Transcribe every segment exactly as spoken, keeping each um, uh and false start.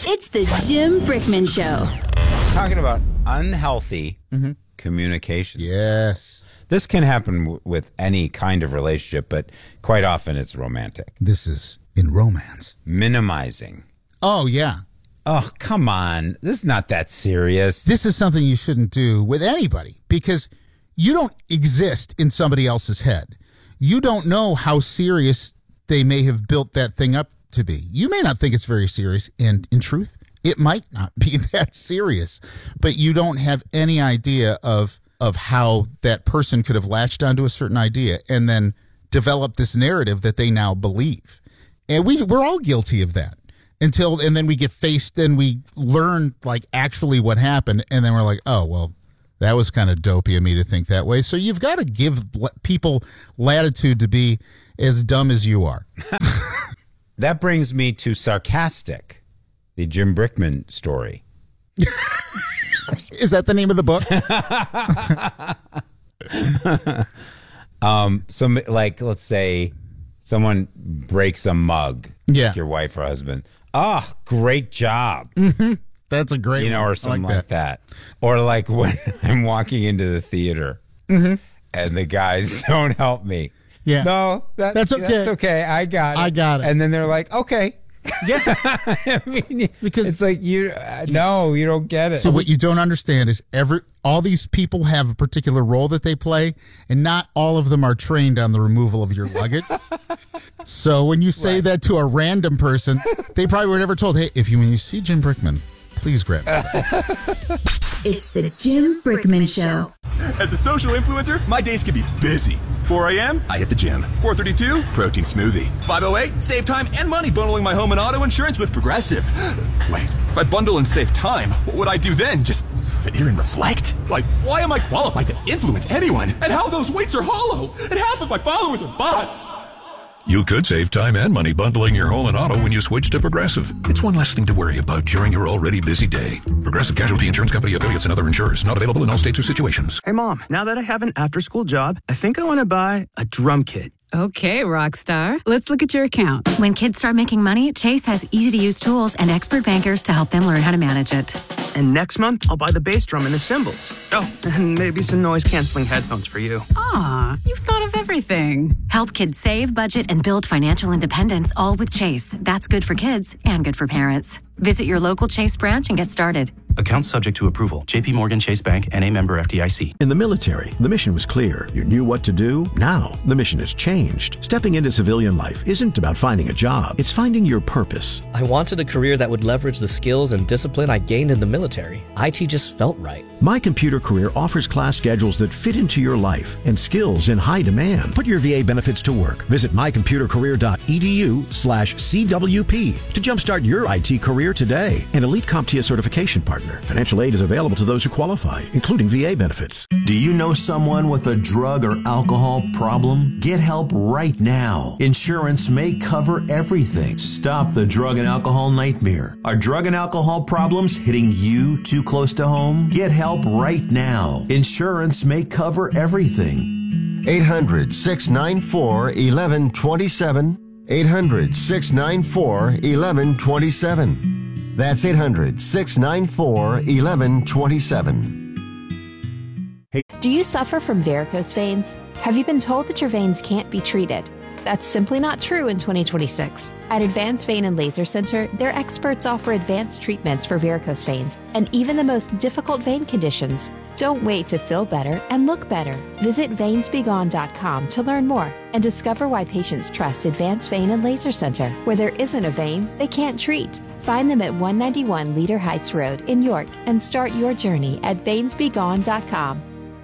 It's the Jim Brickman Show. Talking about unhealthy mm-hmm. communications. Yes. This can happen w- with any kind of relationship, but quite often it's romantic. This is in romance. Minimizing. Oh, yeah. Oh, come on. This is not that serious. This is something you shouldn't do with anybody because you don't exist in somebody else's head. You don't know how serious they may have built that thing up to be. You may not think it's very serious, and in truth, it might not be that serious, but you don't have any idea of of how that person could have latched onto a certain idea and then developed this narrative that they now believe. And we, we're all guilty of that until, and then we get faced, then we learn like actually what happened. And then we're like, oh, well, that was kind of dopey of me to think that way. So you've got to give people latitude to be as dumb as you are. That brings me to Sarcastic, the Jim Brickman story. Is that the name of the book? um, some like, let's say someone breaks a mug. Yeah. Like your wife or husband. Oh, great job. Mm-hmm. That's a great You know, one. or something like like that. that. Or like when I'm walking into the theater mm-hmm. and the guys don't help me. Yeah. No, that, that's okay. That's okay. I got it. I got it. And then they're like, okay. Yeah. I mean, because it's like, you, uh, no, you don't get it. So what you don't understand is every all these people have a particular role that they play, and not all of them are trained on the removal of your luggage. So when you say right. that to a random person, they probably were never told, hey, if you when you see Jim Brickman, please grab it. It's the Jim Brickman Show. As a social influencer, my days can be busy. four a.m., I hit the gym. four thirty-two, protein smoothie. five oh eight, save time and money bundling my home and auto insurance with Progressive. Wait, if I bundle and save time, what would I do then? Just sit here and reflect? Like, why am I qualified to influence anyone? And how those weights are hollow? And half of my followers are bots. You could save time and money bundling your home and auto when you switch to Progressive. It's one less thing to worry about during your already busy day. Progressive Casualty Insurance Company affiliates and other insurers. Not available in all states or situations. Hey, Mom, now that I have an after-school job, I think I want to buy a drum kit. Okay, Rockstar. Let's look at your account. When kids start making money, Chase has easy-to-use tools and expert bankers to help them learn how to manage it. And next month, I'll buy the bass drum and the cymbals. Oh, and maybe some noise-canceling headphones for you. Aw, you've thought of everything. Help kids save, budget, and build financial independence, all with Chase. That's good for kids and good for parents. Visit your local Chase branch and get started. Account subject to approval. J P Morgan Chase Bank, N A member F D I C. In the military, the mission was clear. You knew what to do. Now, the mission has changed. Stepping into civilian life isn't about finding a job. It's finding your purpose. I wanted a career that would leverage the skills and discipline I gained in the military. I T just felt right. My Computer Career offers class schedules that fit into your life and skills in high demand. Put your V A benefits to work. Visit mycomputercareer.edu slash CWP to jumpstart your I T career today. An Elite CompTIA certification partner. Financial aid is available to those who qualify, including V A benefits. Do you know someone with a drug or alcohol problem? Get help right now. Insurance may cover everything. Stop the drug and alcohol nightmare. Are drug and alcohol problems hitting you too close to home? Get help right now. Insurance may cover everything. eight hundred, six nine four, one one two seven. eight hundred, six nine four, one one two seven. That's eight hundred, six nine four, one one two seven. Do you suffer from varicose veins? Have you been told that your veins can't be treated? That's simply not true in twenty twenty-six. At Advanced Vein and Laser Center, their experts offer advanced treatments for varicose veins and even the most difficult vein conditions. Don't wait to feel better and look better. Visit veins be gone dot com to learn more and discover why patients trust Advanced Vein and Laser Center. Where there isn't a vein, they can't treat. Find them at one ninety-one Leader Heights Road in York and start your journey at veins be gone dot com.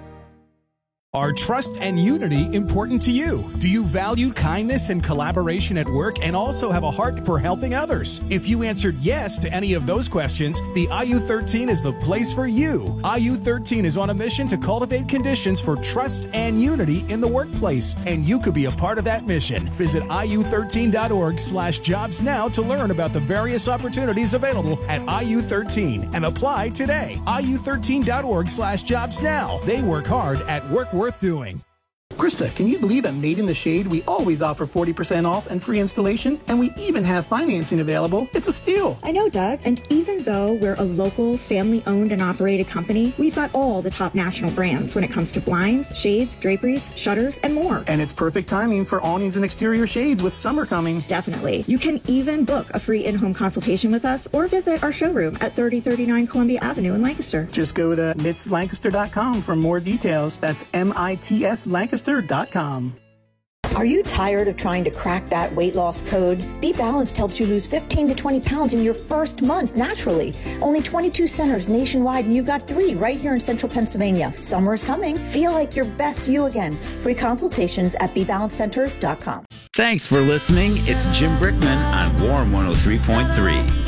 Are trust and unity important to you? Do you value kindness and collaboration at work and also have a heart for helping others? If you answered yes to any of those questions, the I U thirteen is the place for you. I U thirteen is on a mission to cultivate conditions for trust and unity in the workplace, and you could be a part of that mission. Visit I U thirteen dot org slash jobs now to learn about the various opportunities available at I U thirteen and apply today. I U thirteen dot org slash jobs now. They work hard at work worth doing. Krista, can you believe at Made in the Shade we always offer forty percent off and free installation, and we even have financing available? It's a steal. I know, Doug. And even though we're a local, family-owned and operated company, we've got all the top national brands when it comes to blinds, shades, draperies, shutters, and more. And it's perfect timing for awnings and exterior shades with summer coming. Definitely. You can even book a free in-home consultation with us or visit our showroom at thirty thirty-nine Columbia Avenue in Lancaster. Just go to mits lancaster dot com for more details. That's M I T S Lancaster dot com. Are you tired of trying to crack that weight loss code? Be Balanced helps you lose fifteen to twenty pounds in your first month naturally. Only twenty-two centers nationwide, and you've got three right here in central Pennsylvania. Summer is coming. Feel like your best you again. Free consultations at be balanced centers dot com. Thanks for listening. It's Jim Brickman on Warm one oh three point three.